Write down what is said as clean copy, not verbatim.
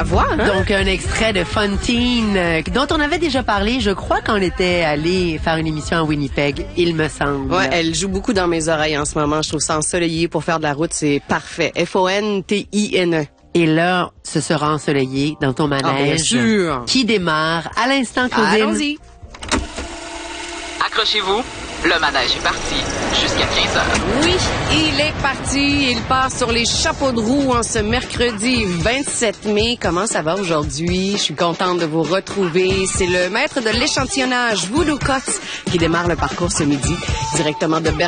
voix, hein? Donc, un extrait de Fontaine, dont on avait déjà parlé, je crois qu'on était allé faire une émission à Winnipeg, il me semble. Ouais, elle joue beaucoup dans mes oreilles en ce moment. Je trouve ça ensoleillé pour faire de la route, c'est parfait. F-O-N-T-I-N-E. Et là, ce sera ensoleillé dans ton manège. Ah, bien sûr. Qui démarre à l'instant, Claudine. Allons-y. Accrochez-vous, le manège est parti jusqu'à 15h. Oui, il est parti. Il part sur les chapeaux de roue en ce mercredi 27 mai. Comment ça va aujourd'hui? Je suis contente de vous retrouver. C'est le maître de l'échantillonnage, Voodoo Cuts, qui démarre le parcours ce midi directement de Berlin.